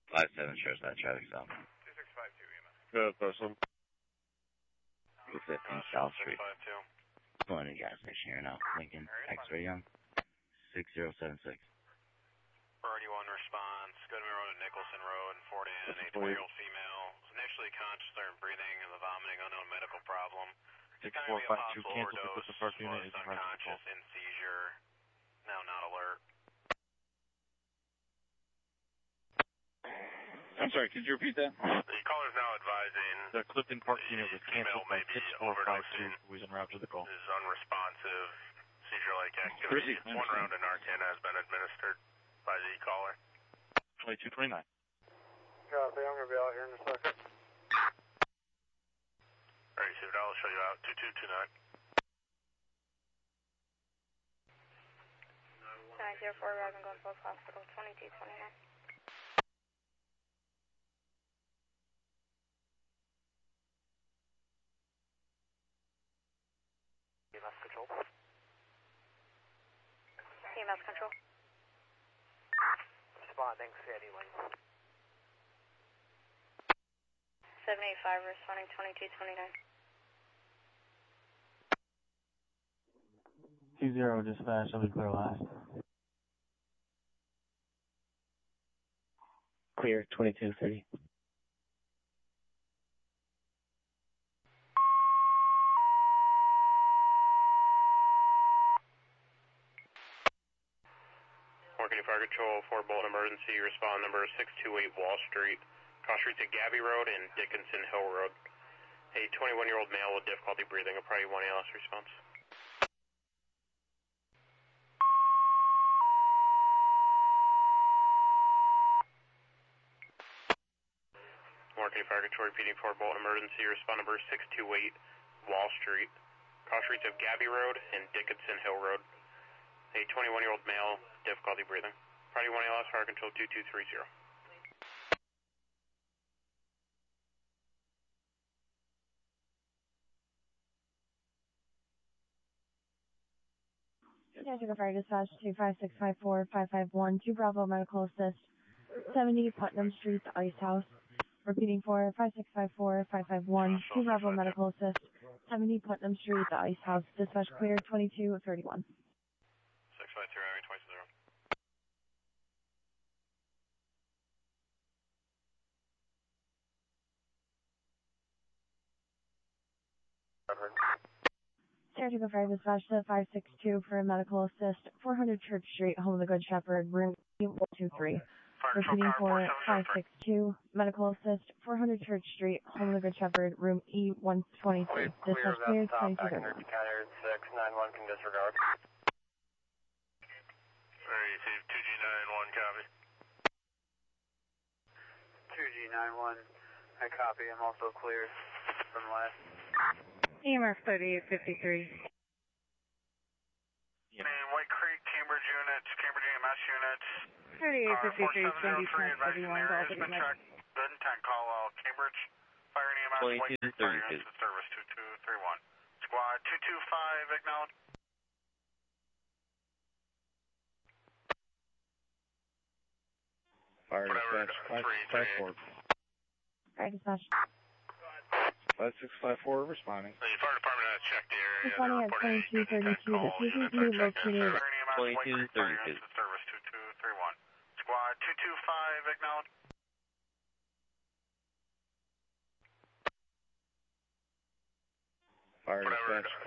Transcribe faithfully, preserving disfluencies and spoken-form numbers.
five seven shows that traffic stop. two six five two E M S. Good person. two fifteen South Street. Going to the gas station here now. Lincoln, X-ray Young, six zero seven six. Priority one response, Goodman Road and Nicholson Road, Fort Ann, a twenty-year-old female, was initially conscious during breathing and the vomiting, unknown medical problem. six four five two cancel because the first unit is unconscious, in seizure, now not alert. I'm sorry, could you repeat that? The caller is now advising the Clifton Park unit was canceled by six four five two, who was en route to the call. Is unresponsive, seizure-like activity. One round of Narcan has been administered by the caller. twenty-two twenty-nine. Copy, I'm going to be out here in a second. Alright, Steve, I'll show you out. two two two nine. nine zero four, arriving Glen Falls Hospital, twenty-two twenty-nine. E M S control. E M S control. Responding, Sandy Lane. seven eight five, responding twenty-two twenty-nine. two zero, dispatch, I'll be clear last. Clear, twenty-two thirty. Marketing Fire Control, Fort Bolton Emergency, respond number six two eight Wall Street, cross streets at Gabby Road and Dickinson Hill Road. A twenty-one-year-old male with difficulty breathing, a priority one A L S response. Marketing Fire Control, repeating Fort Bolton Emergency, respond number six two eight Wall Street, cross streets of Gabby Road and Dickinson Hill Road. A twenty-one-year-old male, difficulty breathing. Priority one A L S, Fire Control two two three zero. Casualty Fire Dispatch two five six five four five five one, two Bravo Medical Assist, seventy Putnam Street, the Ice House. Repeating for five six five four five five one, two Bravo Medical Assist, seventy Putnam Street, the Ice House. Dispatch clear, twenty-two thirty-one. six five two, Miami twenty zero. Saratoga Fire Dispatch to five six two for medical assist, four hundred Church Street, home of the Good Shepherd, room E one two three. Repeating for five six two, medical assist, four hundred Church Street, home of the Good Shepherd, room E one twenty-three. Dispatch cleared, twenty-two thirty. six nine one can disregard. Alright, two G nine one, copy. two G nine one, I copy. I'm also clear from last. E M S thirty-eight fifty-three. Yeah. Man, White Creek, Cambridge units, Cambridge E M S units. thirty-eight fifty-three, twenty thirty-one, Good intent call out. Cambridge, Fire and E M S, White Creek, Fire units in service two two three one. Squad two two five, acknowledge. Fire dispatch five six five four. Fire dispatch. five six five four responding. The fire department has checked the area. Responding at twenty-two thirty-two, the C C T V located twenty-two thirty-two. Service two two three one. Squad two two five, acknowledge. Fire dispatch